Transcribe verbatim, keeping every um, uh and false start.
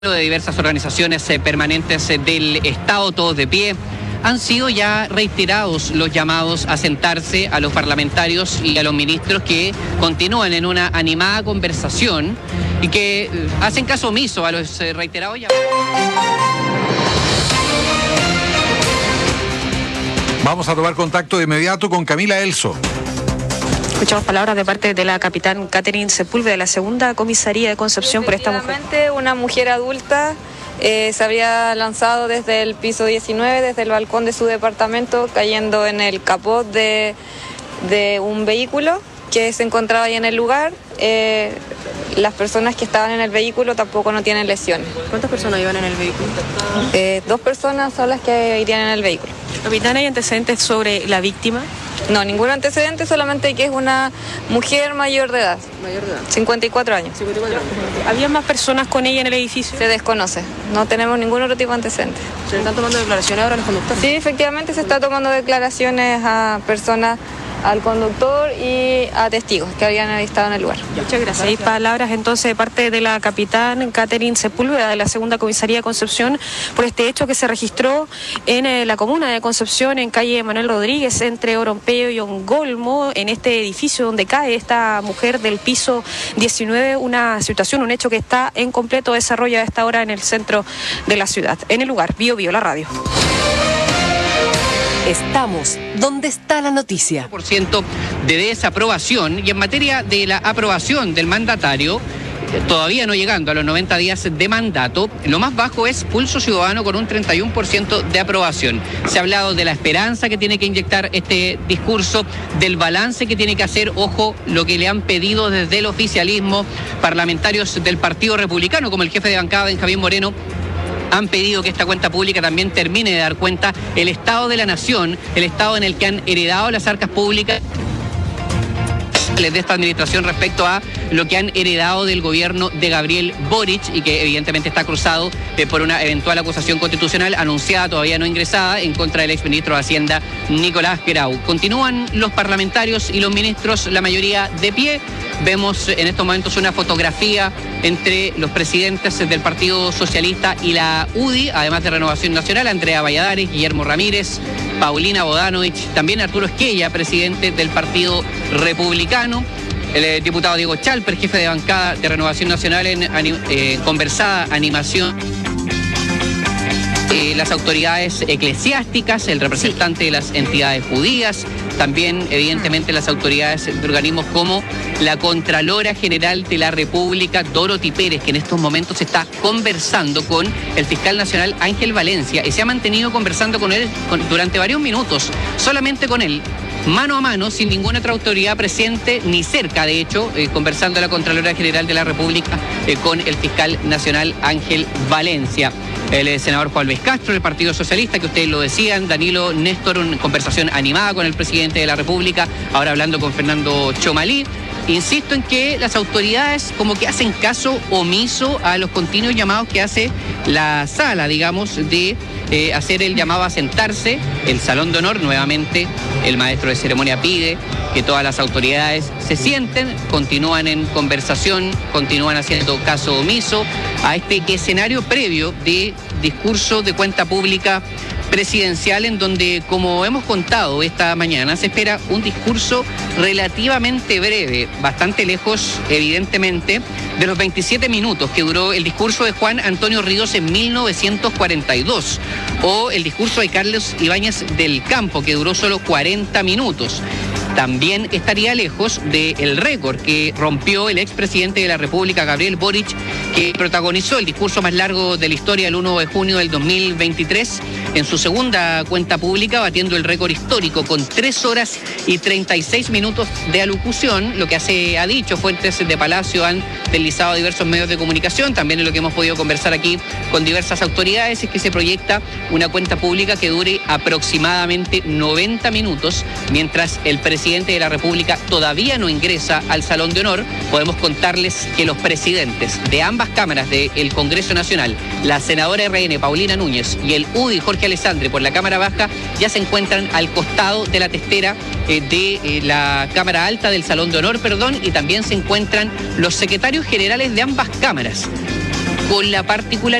de diversas organizaciones eh, permanentes eh, del Estado, todos de pie, han sido ya reiterados los llamados a sentarse a los parlamentarios y a los ministros que continúan en una animada conversación y que eh, hacen caso omiso a los eh, reiterados llamados. Vamos a tomar contacto de inmediato con Camila Elso. Escuchamos palabras de parte de la capitán Catherine Sepúlveda de la segunda comisaría de Concepción por esta mujer. Una mujer adulta eh, se habría lanzado desde el piso diecinueve, desde el balcón de su departamento, cayendo en el capot de, de un vehículo que se encontraba ahí en el lugar. Eh, las personas que estaban en el vehículo tampoco no tienen lesiones. ¿Cuántas personas iban en el vehículo? Eh, dos personas son las que irían en el vehículo. Capitán, ¿hay antecedentes sobre la víctima? No, ningún antecedente, solamente que es una mujer mayor de edad. Mayor de edad. cincuenta y cuatro años. cincuenta y cuatro años. ¿Había más personas con ella en el edificio? Se desconoce. No tenemos ningún otro tipo de antecedente. ¿Se están tomando declaraciones ahora los conductores? Sí, efectivamente se está tomando declaraciones a personas, al conductor y a testigos que habían estado en el lugar. Muchas gracias. Hay palabras entonces de parte de la capitán Catherine Sepúlveda de la segunda comisaría de Concepción por este hecho que se registró en eh, la comuna de Concepción, en calle Manuel Rodríguez, entre Orompeo y Ongolmo, en este edificio donde cae esta mujer del piso diecinueve, una situación, un hecho que está en completo desarrollo a esta hora en el centro de la ciudad. En el lugar, Bio Bio, la radio. Estamos donde está la noticia. por ciento de desaprobación y en materia de la aprobación del mandatario, todavía no llegando a los noventa días de mandato, lo más bajo es Pulso Ciudadano con un treinta y uno por ciento de aprobación. Se ha hablado de la esperanza que tiene que inyectar este discurso, del balance que tiene que hacer, ojo, lo que le han pedido desde el oficialismo, parlamentarios del Partido Republicano, como el jefe de bancada Benjamín Moreno, han pedido que esta cuenta pública también termine de dar cuenta el estado de la nación, el estado en el que han heredado las arcas públicas de esta administración respecto a lo que han heredado del gobierno de Gabriel Boric y que evidentemente está cruzado eh, por una eventual acusación constitucional anunciada, todavía no ingresada, en contra del exministro de Hacienda Nicolás Grau. Continúan los parlamentarios y los ministros, la mayoría de pie. Vemos en estos momentos una fotografía entre los presidentes del Partido Socialista y la U D I, además de Renovación Nacional, Andrea Valladares, Guillermo Ramírez, Paulina Bodanovich, también Arturo Esquella, presidente del Partido Republicano, el eh, diputado Diego Chalper, jefe de bancada de Renovación Nacional en eh, conversada animación. Eh, las autoridades eclesiásticas, el representante sí. de las entidades judías, también evidentemente las autoridades de organismos como la Contralora General de la República, Dorothy Pérez, que en estos momentos está conversando con el fiscal nacional Ángel Valencia y se ha mantenido conversando con él con, durante varios minutos, solamente con él, mano a mano, sin ninguna otra autoridad presente, ni cerca, de hecho, eh, conversando la Contralora General de la República eh, con el fiscal nacional Ángel Valencia. El eh, senador Juan Luis Castro, del Partido Socialista, que ustedes lo decían, Danilo Néstor, una conversación animada con el presidente de la República, ahora hablando con Fernando Chomalí. Insisto en que las autoridades como que hacen caso omiso a los continuos llamados que hace la sala, digamos, de eh, hacer el llamado a sentarse. El Salón de Honor, nuevamente, el maestro de ceremonia pide que todas las autoridades se sienten, continúan en conversación, continúan haciendo caso omiso a este escenario previo de discurso de cuenta pública presidencial, en donde, como hemos contado esta mañana, se espera un discurso relativamente breve, bastante lejos, evidentemente, de los veintisiete minutos que duró el discurso de Juan Antonio Ríos en mil novecientos cuarenta y dos, o el discurso de Carlos Ibáñez del Campo, que duró solo cuarenta minutos. También estaría lejos del récord que rompió el expresidente de la República, Gabriel Boric, que protagonizó el discurso más largo de la historia el uno de junio del dos mil veintitrés en su segunda cuenta pública, batiendo el récord histórico con tres horas y treinta y seis minutos de alocución, lo que hace, ha dicho fuentes de Palacio, han deslizado diversos medios de comunicación, también en lo que hemos podido conversar aquí con diversas autoridades, es que se proyecta una cuenta pública que dure aproximadamente noventa minutos, mientras el presidente presidente de la República todavía no ingresa al Salón de Honor. Podemos contarles que los presidentes de ambas cámaras del Congreso Nacional, la senadora R N Paulina Núñez y el U D I Jorge Alessandri por la Cámara Baja, ya se encuentran al costado de la testera eh, de eh, la Cámara Alta del Salón de Honor, perdón, y también se encuentran los secretarios generales de ambas cámaras. con la particularidad